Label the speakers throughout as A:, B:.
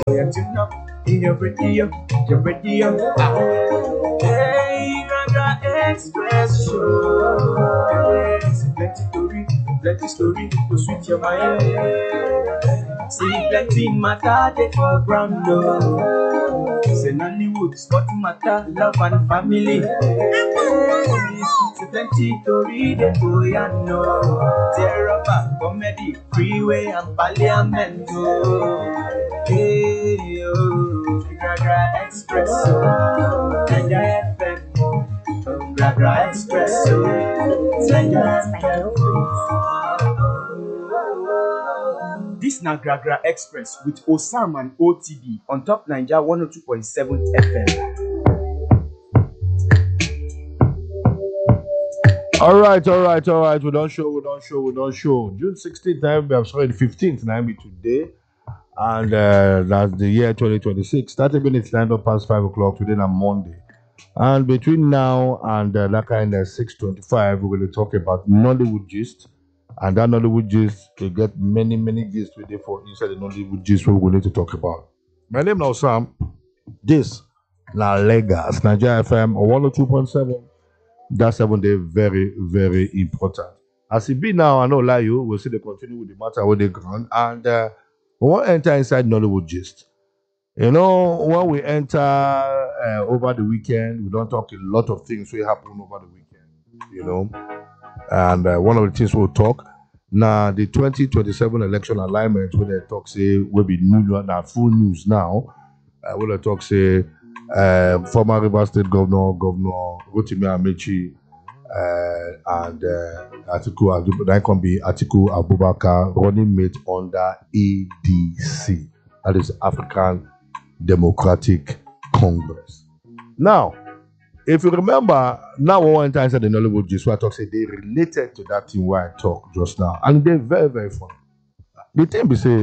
A: You're ready. Hey, Gaga Express Show. Plenty story to sweet your mind. See plenty matter they for ground. Say Nollywood, sport matter, love and family. See plenty to read it to ya know. Terror, comedy, freeway and parliament. Hey, Gaga Express, Nigeria FM, Gaga Express, Nigeria FM. This na Gaga Express with Osam and OTB on top Nigeria 102.7 FM.
B: All right. We don't show. June 16th, I'm sorry, the 15th, be today. And that's the year 2026. 30 minutes lined up past 5 o'clock today on Monday. And between now and that kind of 6:25, we're going to talk about Nollywood gist. And that Nollywood gist, we get many gists today for inside the Nollywood gist we're going to talk about. My name is Sam. This na Lagos, Nigeria FM 102.7. That 7 day very important. As it be now, I know lie you, we'll see they continue with the matter with the ground. And we won't enter inside Nollywood gist. You know, when we enter over the weekend, we don't talk a lot of things will happen over the weekend, you know. And one of the things we'll talk, now the 2027 election alignment, where they talk say will be new, now full news now. Where they talk say former River State Governor Rotimi Amechi and Atiku that can be Atiku Abubakar running mate under ADC, that is African Democratic Congress. Now, if you remember, now one time said the Nollywood gist where I talk say they related to that thing where I talk just now, and they're very funny. The thing be say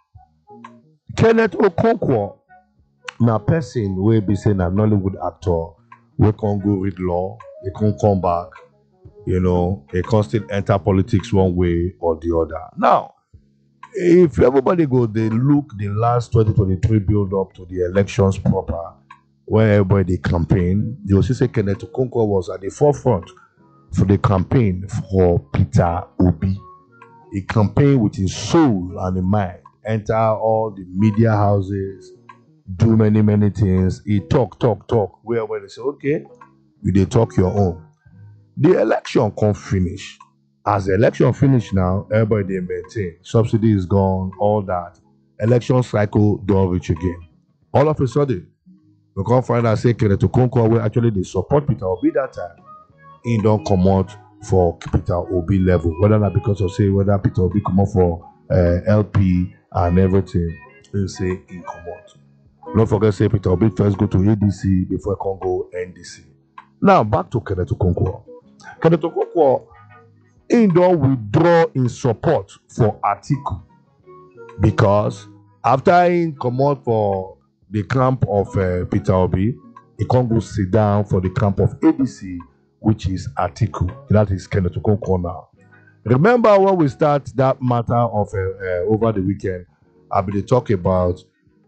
B: Kenneth Okonkwo, now person will be saying a Nollywood actor, we can go read law, he can come back, you know, he can still enter politics one way or the other. Now, if everybody go, they look the last 2023 build up to the elections proper, where everybody campaign, you'll see say Kenneth Okonkwo was at the forefront for the campaign for Peter Obi. He campaigned with his soul and his mind, enter all the media houses, do many things. He talk. Where they say, okay, you they talk your own. The election can't finish. As the election finish now, everybody they maintain. Subsidy is gone, all that. Election cycle don't reach again. All of a sudden, we can't find out say Kenneth Okonkwo where actually they support Peter Obi that time. He don't come out for Peter Obi level. Whether not because of say whether Peter Obi come out for LP and everything, they say he come out. Don't forget say Peter Obi first go to ADC before he can go NDC. Now back to Kenneth Okonkwo. Kenneth Okonkwo, he don't withdraw in support for Atiku because after he come out for the camp of Peter Obi, he can't go sit down for the camp of ADC, which is Atiku. That is Kenneth Okonkwo now. Remember when we start that matter of over the weekend, I'll be talking about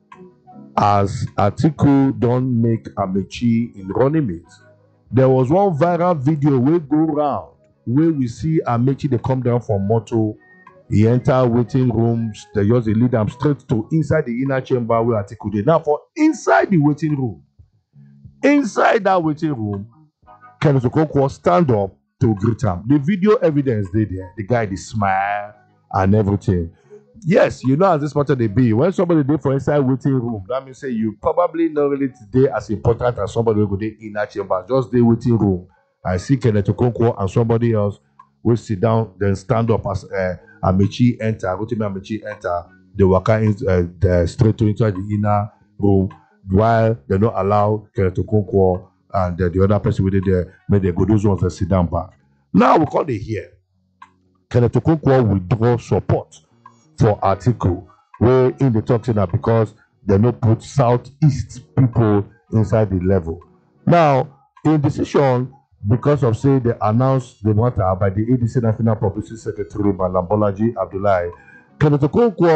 B: as Atiku don't make Amechi in running mate. There was one viral video where go round where we see Amechi they come down from moto. He enter waiting rooms. They just lead them straight to inside the inner chamber where Atiku did. Now for inside the waiting room, inside that waiting room, Kenneth Okonkwo stand up to greet him. The video evidence they there. The guy they smile and everything. Yes, you know as this matter they be. When somebody dey for inside waiting room, that means say you probably not really today as important as somebody who go dey inner chamber. Just dey waiting room. I see Kenneth Okonkwo and somebody else will sit down, then stand up as Amechi enter. Rotimi Amechi enter. They walk in straight to inside the inner room while they don't allow Kenneth Okonkwo and the other person with it there, make they go those ones that sit down back. Now we call it here. Kenneth Okonkwo withdraw support for Atiku, where in the talk now because they no put southeast people inside the level. Now, in decision, because of say they announced the matter by the ADC National Publicity Secretary Malam Bolaji Abdullahi, Kenneth Okonkwo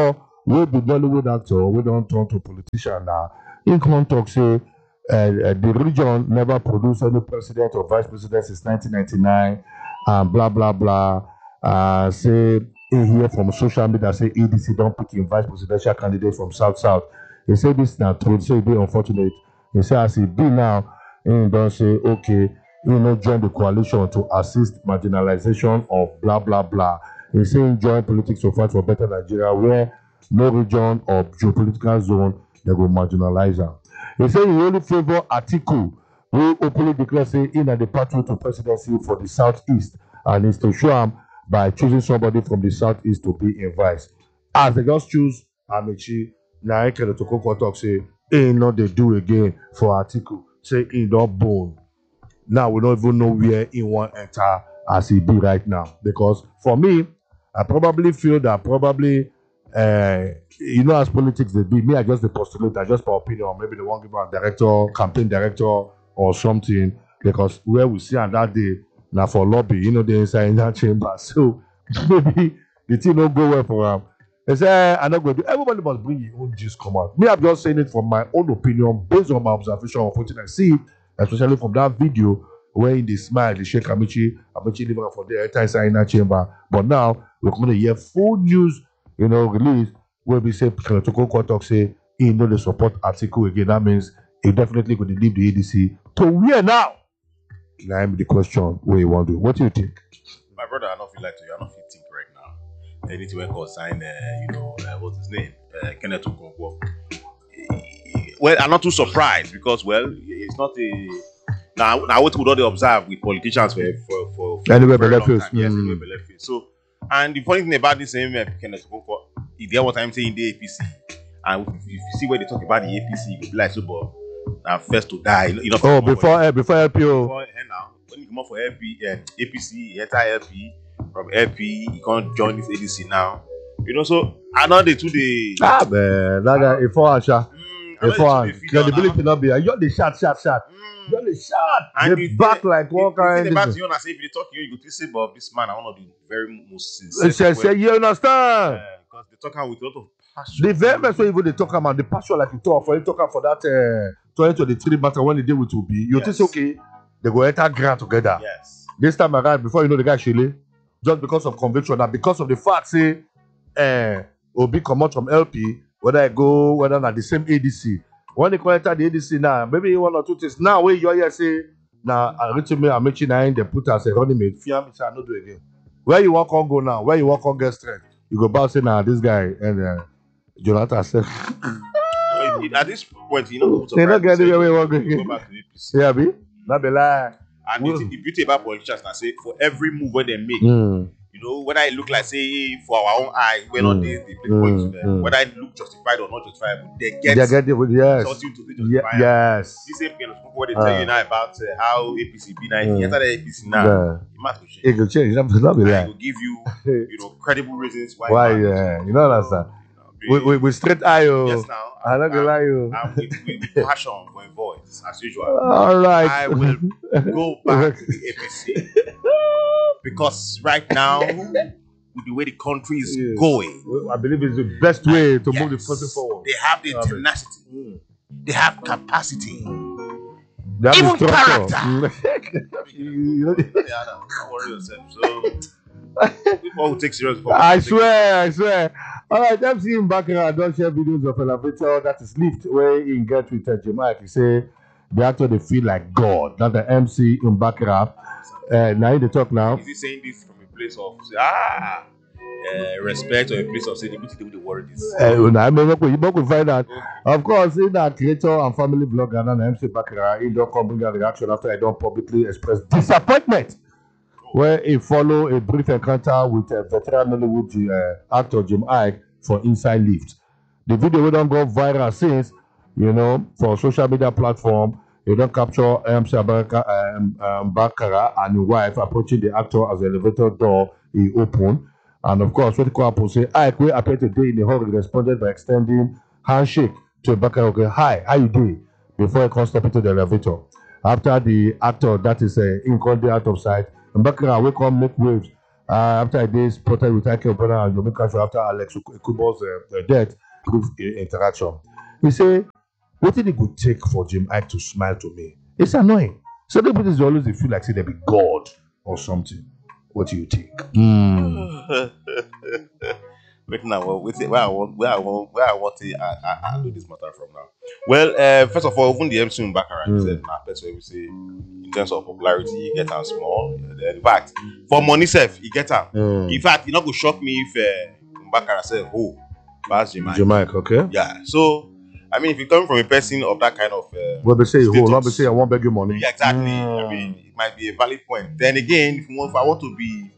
B: we be Bollywood actor, we don't turn to politician now. In come talk say the region never produced any president or vice president since 1999, and blah blah blah. Say in here from social media say ADC don't pick in vice presidential candidate from South South. He say this now true, so it be unfortunate. He say as he be now, he don't say okay, join the coalition to assist marginalization of blah blah blah. He say he join politics to fight for better Nigeria where no region or geopolitical zone they go marginalize am. He say he only favor Atiku, who openly declare say in the pathway to presidency for the southeast, and is to show him by choosing somebody from the southeast to be in vice. As they just choose Amichi, now Ekele Tokoko talk say no they do again for Atiku. Say he don't bone. Now we don't even know where he want enter as he be right now. Because for me, I probably feel that as politics they be, me I just the postulate, I just my opinion, maybe they won't give a director, campaign director or something, because where we see on that day now for lobby, they inside in that chamber. So maybe the thing don't go well for them. They say I'm not going to do, everybody must bring your own gist come out. Me, I'm just saying it from my own opinion, based on my observation of what I see, especially from that video where they smile, they shake Amichi living for the entire inside in that chamber. But now we're going to hear full news, release where we say Tokoko talk say they support Atiku again. That means he definitely going to leave the ADC. To where now? Now I'm the question where you want to do. What do you think?
C: My brother, I don't feel like to you. I don't feel think right now. Anything when consign, what's his name? Kenneth Okonkwo. Well, I'm not too surprised because it's not a. Now what would all they observe with politicians for
B: anyway,
C: very long
B: time.
C: Yes, anyway, So, and the funny thing about this same Kenneth Okonkwo, is there what I'm saying the APC, and if you see where they talk about the APC, you be like, so, but first to die.
B: Before LPO.
C: Now, when you come up for APC, he enter LP. From LP, he can't join this ADC now. So I know they too the
B: man, that guy before credibility not be. You're the shot. You're the shot. And they back like one kind.
C: About you, say if you talk, you go say, but this man, I want to be very most sincere.
B: Say you understand?
C: Because they talk with a lot of passion.
B: The very best way even they talk about the passion like you talk for that 2023 matter when they deal with Obi. You think okay, they go enter grant together.
C: Yes.
B: This time around, before the guy Shile, just because of conviction, and because of the fact say Obi come out from LP, whether not the same ADC. When they enter the ADC now, maybe one or two things. Now where you here say now I'm making they put as a running mate. Fear me, I not do again. Where you want to go now? Where you want to get strength? You go back say now this guy and Jonathan said.
C: At this point,
B: they not get anywhere where you want to
C: go back to the APC.
B: Yeah, be not be lie.
C: And the beauty about politicians now say for every move where they make, whether it look like say for our own eye, we're not they play points to them. Whether it look justified or not justified, they get
B: yes.
C: something to justify.
B: Yes.
C: This same kind of what they tell you now about how APC be now. If you enter the APC now, it must change.
B: It will change. Not be lie.
C: It will give you, credible reasons why.
B: You know understand. With straight eye,
C: yes, now
B: I'm not gonna lie,
C: I'm with passion for a voice as usual.
B: All right,
C: I will go back to the APC because right now, with the way the country is going,
B: I believe it's the best way to move the person forward.
C: They have the tenacity, they have capacity,
B: that
C: even character.
B: Don't
C: worry yourself. So people will take serious.
B: I swear. All right, MC Mbakara don't share videos of elevator that is lift where he get with Jemike. He say the actor they feel like God. Not the MC Mbakara. Now they talk now.
C: Is he saying this from a place of respect or a place of saying the people they worry this?
B: I mean, you could find out. Of course, in that creator and family blogger and MC Mbakara, he don't come bring a reaction after I don't publicly express disappointment. Where he follow a brief encounter with a veteran Nollywood actor Jim Ike for Inside Lift. The video will don't go viral since, for social media platform, they don't capture MC Mbakara and his wife approaching the actor as the elevator door he opened. And of course, what the couple say, Ike will appear today in the hall responded by extending handshake to Mbakara. Okay, hi, how you doing? Before he can step into the elevator. After the actor that is in country out of sight, Mbakara will come make waves after they spotted with Ike Opera and Jamaica show after Alex Kubo's death, proof interaction. He say, what did it could take for Jim Ike to smile to me? It's annoying. Celebrities always they feel like say they be God or something. What do you think?
C: Wait now, where I want to handle this matter from now. Well, first of all, even the MC Mbakara said, "Nah, that's why we say in terms of popularity, you get them small. In fact, for money self, you get them. In fact, it not go shock me if Mbakara said, "Oh, that's
B: Jamaica, okay?
C: Yeah. So, I mean, if you come from a person of that kind of
B: well, they say,
C: status,
B: not be say I won't beg you money.
C: Yeah, exactly. I mean, it might be a valid point. Then again, if I want to be,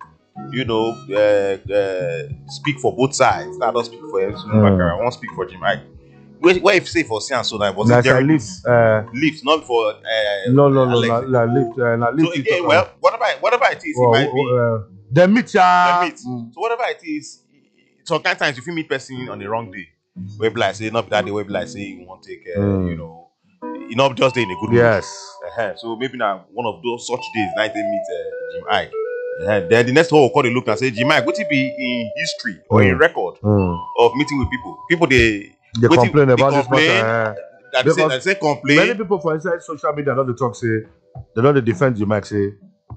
C: speak for both sides. I don't speak for MC Mbakara. I won't speak for Jim Ike. Where if say for Sian so that was it Jerry Lift, not for
B: no, Lift.
C: So again, well, whatever it is, it might be
B: the meet.
C: So whatever it is, sometimes if you meet person on the wrong day, where like say not that day, where like say you want to take you not just day in a good mood.
B: Yes.
C: So maybe now one of those such days, night they meet Jim Ike. Then the next one will call the look and say, Jim Ike, would it be in history or in record of meeting with people? People they
B: complain about this matter.
C: They say complain.
B: Many people for inside social media don't talk say they don't defend Jim Ike say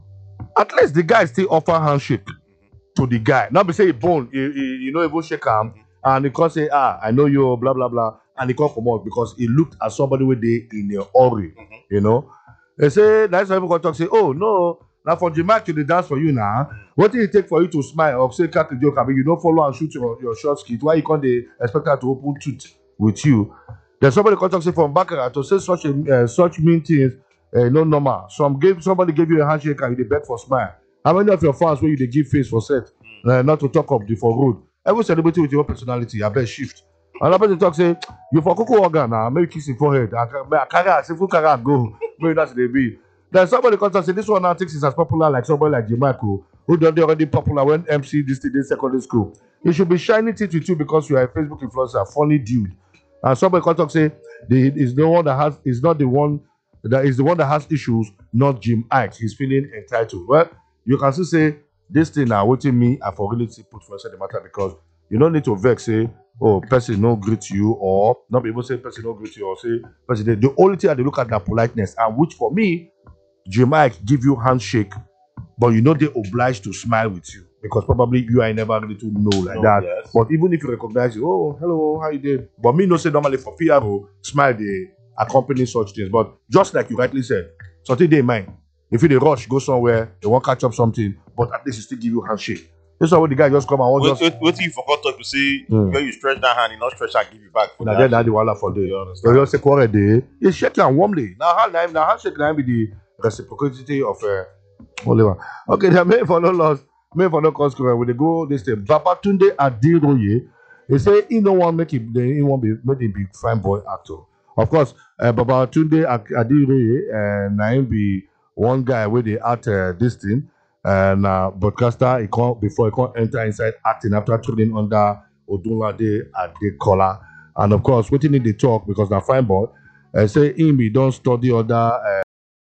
B: at least the guy still offer handshake to the guy. Not be say he bone, you know, even shake him and he can say, I know you, blah blah blah, and he come from out because he looked at somebody with they in a hurry, you know. They say that's why people talk say, oh no. Now for Jim Ike to the dance for you now, what did it take for you to smile or say crack the joke? I mean, you don't follow and shoot your short skit. Why you can't expect her to open tooth with you? There's somebody contact say from Baccarat to say such mean things, no normal. Somebody gave you a handshake and you beg for smile. How many of your fans where you they give face for set? Not to talk of the for road. Every celebrity with your personality, I bet shift. And I bet talk say you for Coco organ now, maybe kiss him forehead. I can't go. Maybe that's the be. Then somebody comes and say this one now thinks it's as popular like somebody like Jim Ike, who don't already popular when MC this in secondary school. You should be shining teeth with you because you are a Facebook influencer, funny dude. And somebody comes and say is not the one that has issues, not Jim Ike. He's feeling entitled. Well, you can still say this thing now waiting me I for really put for the matter because you don't need to vex say person no greet you or not be able to say person no greet you or say person the only thing that they look at that politeness and which for me Jim Ike give you handshake, but you know they obliged to smile with you because probably you are never really to know like that. Yes. But even if you recognize you, oh hello, how you doing? But me no say normally for PRO smile they accompany such things. But just like you rightly said, something they mind. If you they rush, go somewhere, they want catch up something, but at least you still give you handshake. This is how the guy just come and
C: just. What if you forgot to say when you stretch that hand, you not stretch and give you back for
B: that? That's the wala for day. You just say quarter day. You shake hand warmly. Now handshake now be the reciprocity of Oliver. Okay, they are made for no loss, made for no consequence. When they go this time, Babatunde Adiroye, he say he no one make him, he won't be made him be fine boy actor. Of course, Babatunde Adiroye, and him be one guy where they act this thing, and broadcaster he can't before he can't enter inside acting after training under Odunlade Adekola, and of course, waiting in the talk because na fine boy, say him he don't study other.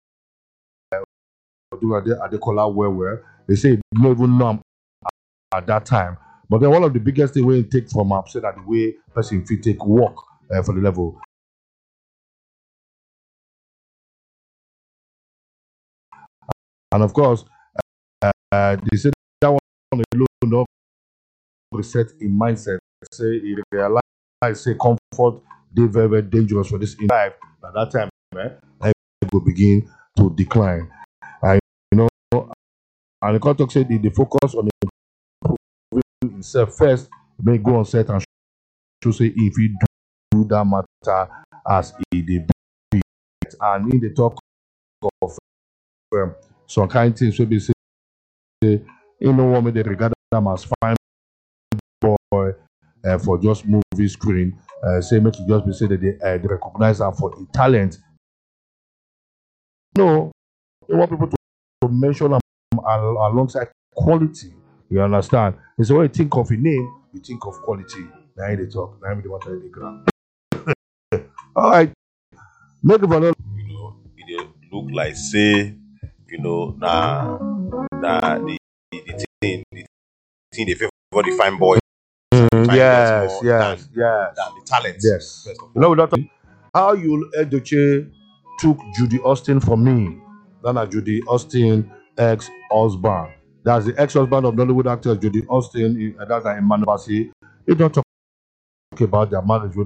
B: Adekola well. They say he don't even know him at that time. But then one of the biggest thing we take from him said that the way person fit take work for the level. And of course, they say that one alone not reset in mindset. Say he realize say comfort they very, very dangerous for this in life. At that time, life will begin to decline. And the contact said the focus on improving himself first, may go on set and show say if he do that matter as he did. And in the talk of some kind of things, we be say, you know what, they regard them as fine boy for just movie screen. Say make it just be say that they recognize them for the talent. No, they want people to mention them alongside quality. You understand? It's when you think of a name, you think of quality. Now they talk. Now they want to the ground. All right. Make it for no.
C: It look like say, the thing they favor the fine boys.
B: Yes,
C: more
B: yes, yes.
C: than the talent.
B: Yes.
C: First of all.
B: You know, that's how you Edoche took Judy Austin from me. That's Judy Austin ex-husband. That's the ex-husband of Nollywood actor Judy Austin. That's Emmanuel Bassi. They don't talk about their marriage.